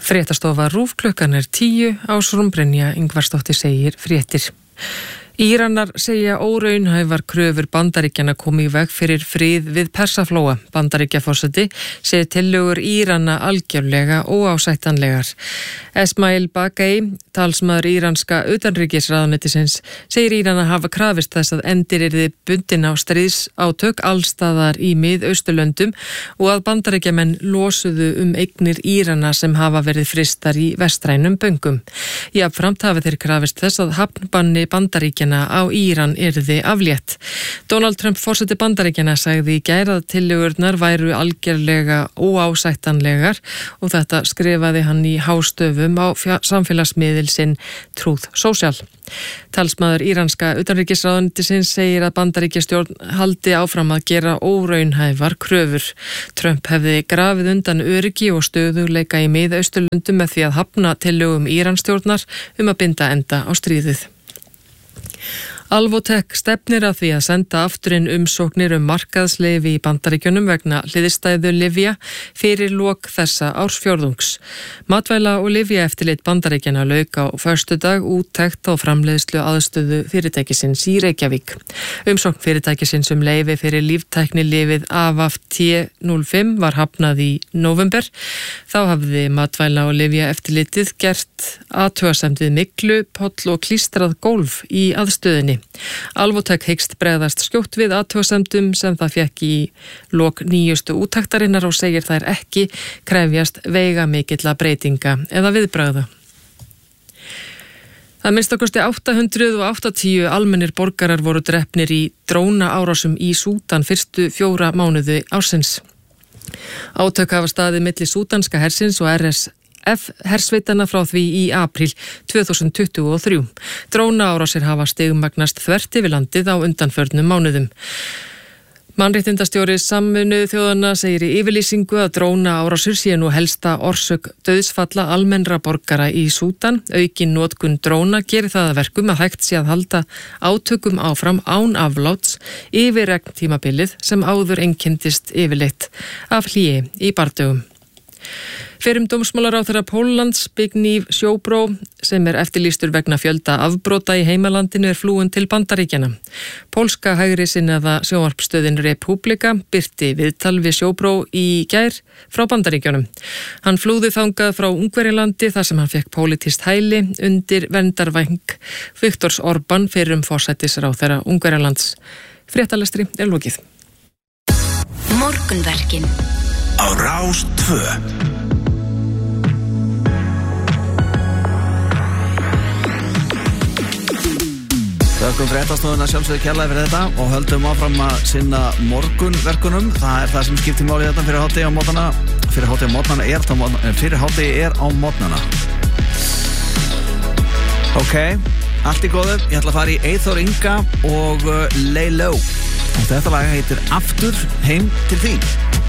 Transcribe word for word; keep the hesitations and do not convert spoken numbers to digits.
Fréttastofa RÚV klukkan er tíu, Ásrún Brynja Ingvarsdóttir segir fréttir. Íranar segja óraunhæfar kröfur Bandaríkjanna komi í veg fyrir frið við Persaflóa. Bandaríkjaforseti segir tillögur Írana algjörlega óásættanlegar. Esmail Bagei, talsmaður íranska utanríkisráðuneytisins, segir Írana hafa krafist þess að endir yrði bundin á stríðsátök allstaðar í Mið-Austurlöndum og að Bandaríkjamenn losuðu um eignir Írana sem hafa verið frystar í vestrænum böngum. Jafnframt hafa þeir krafist þess að hafnbanni Bandaríkjanna á Íran yrði aflétt. Donald Trump forseti Bandaríkjanna sagði í gær að tillögurnar væru algjörlega óásættanlegar og þetta skrifaði hann í hástöfum á samfélagsmiðil sinn Truth Social. Talsmaður íranska utanríkisráðuneytisins segir að Bandaríkjastjórn haldi áfram að gera óraunhæfar kröfur. Trump hefði grafið undan öryggi og stöðugleika í Mið-Austurlöndum með því að hafna tillögum Íransstjórnar um að binda enda á stríðið. Alvotech stefnir að því að senda aftur inn umsóknir um markaðsleyfi í Bandaríkjunum vegna hliðstæðu lyfja fyrir lok þessa ársfjórðungs. Matvæla- og lyfjaeftirlit Bandaríkjanna lauk á föstudag úttekt á framleiðslu aðstöðu fyrirtækisins í Reykjavík. Umsókn fyrirtækisins um leyfi fyrir líftæknilyfið A V A F T núll fimm var hafnað í nóvember. Þá hafði matvæla- og lyfjaeftirlitið gert athugasemd við myglu, poll og klístrað gólf í aðstöðinni. Alvotech hyggst bregðast skjótt við athugasemdum sem það fékk í lok nýjustu úttektarinnar og segir þær ekki krefjast veigamikilla breytinga eða viðbragða. Það minnst okkursti átta hundruð áttatíu almennir borgarar voru drepnir í drónaárásum í Súdan fyrstu fjóra mánuði ársins. Átök hafa staðið milli súdanska hersins og R S F hersveitana frá því í apríl tvö þúsund tuttugu og þrjú. Drónaárásir hafa stigmagnast þvert yfir landið á undanförnum mánuðum. Mannréttindastjóri Sameinuðu þjóðanna segir í yfirlýsingu að drónaárásir sé nú helsta orsök dauðsfalla almennra borgara í Súdan. Aukin notkun dróna gerir það að verkum að hægt sé að halda átökum áfram án afláts yfir regntímabilið sem áður einkenndist yfirleitt af hlýi í bardögum. Fyrrum dómsmálaráðherra Póllands Zbigniew Ziobro sem er eftirlýstur vegna fjölda afbrota í heimalandinu er flúin til Bandaríkjanna. Pólska hægri sinnaða sjónvarpsstöðin Republika birti viðtal við Ziobro í gær frá Bandaríkjunum. Hann flúði þangað frá Ungverjalandi þar sem hann fekk pólitískt hæli undir verndarvæng Viktors Orbán fyrrum forsætisráðherra Ungverjalands. Fréttalestri er lokið. Morgunverkin á Rás tvö. Þökkum fréttastofuna sjálfsögðu kærlega fyrir þetta og höldum áfram að sinna morgunverkunum. Það er það sem skiptir máli þetta fyrir hádegi á mótnana. Fyrir hádegi á mótnana er á mótnana. Fyrir hádegi er á mótnana. Ok, allt í góðu. Ég ætla að fara í Eyþór Inga og Lay Low. Og þetta lag heitir Aftur heim til þín.